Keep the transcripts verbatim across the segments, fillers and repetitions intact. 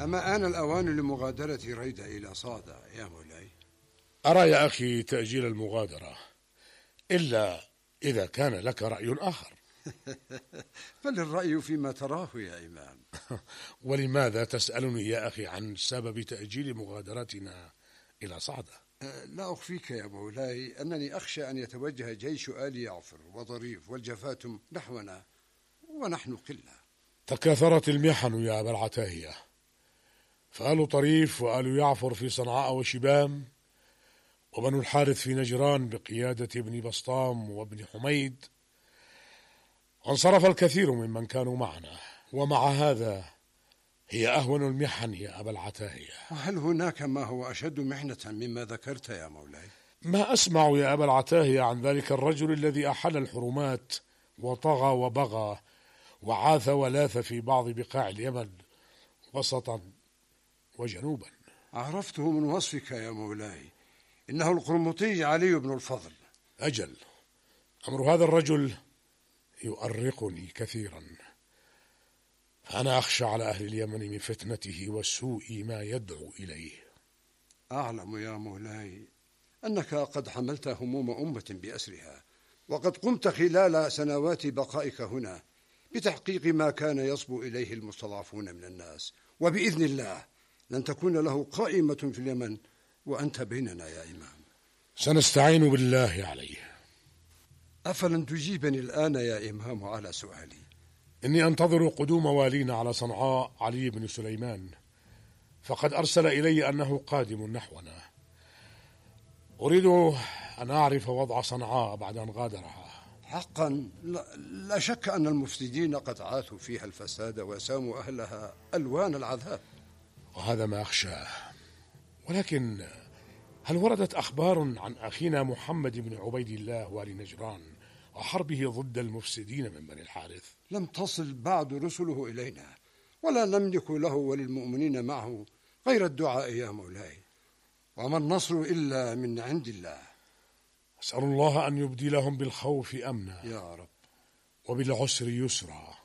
أما آن الأوان لمغادرة ريدة إلى صعدة يا مولاي؟ أرى يا أخي تأجيل المغادرة، إلا إذا كان لك رأي آخر. فللرأي فيما تراه يا إمام. ولماذا تسألني يا أخي عن سبب تأجيل مغادرتنا إلى صعدة؟ لا أخفيك يا مولاي أنني أخشى أن يتوجه جيش آل يعفر وظريف والجفاتم نحونا ونحن قلة. تكاثرت المحن يا أبا العتاهية، فآل طريف وآل يعفر في صنعاء وشبام، وبنو الحارث في نجران بقيادة ابن بسطام وابن حميد، وانصرف الكثير ممن كانوا معنا، ومع هذا هي أهون المحن يا أبا العتاهية. وهل هناك ما هو أشد محنة مما ذكرت يا مولاي؟ ما أسمع يا أبا العتاهية عن ذلك الرجل الذي أحل الحرمات وطغى وبغى وعاث ولاث في بعض بقاع اليمن وسطا وجنوبا. عرفته من وصفك يا مولاي، إنه القرمطي علي بن الفضل. أجل، أمر هذا الرجل يؤرقني كثيرا، فأنا أخشى على أهل اليمن من فتنته وسوء ما يدعو إليه. أعلم يا مولاي أنك قد حملت هموم أمة بأسرها، وقد قمت خلال سنوات بقائك هنا بتحقيق ما كان يصبو إليه المستضعفون من الناس، وبإذن الله لن تكون له قائمة في اليمن وأنت بيننا يا إمام. سنستعين بالله عليه. أفلن تجيبني الآن يا إمام على سؤالي؟ إني أنتظر قدوم والينا على صنعاء علي بن سليمان، فقد أرسل إلي أنه قادم نحونا. أريد أن أعرف وضع صنعاء بعد أن غادرها. حقا لا, لا شك أن المفسدين قد عاثوا فيها الفساد وساموا أهلها ألوان العذاب، وهذا ما أخشاه. ولكن هل وردت أخبار عن أخينا محمد بن عبيد الله والي نجران وحربه ضد المفسدين من بني الحارث؟ لم تصل بعد رسله إلينا، ولا نملك له وللمؤمنين معه غير الدعاء يا مولاي، وما النصر إلا من عند الله. أسأل الله أن يبدلهم بالخوف أمنا يا رب، وبالعسر يسرا،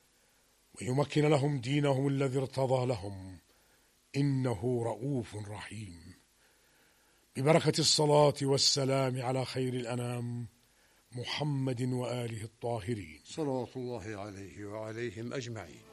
ويمكن لهم دينهم الذي ارتضى لهم، إنه رؤوف رحيم. ببركة الصلاة والسلام على خير الأنام محمد وآله الطاهرين صلوات الله عليه وعليهم أجمعين.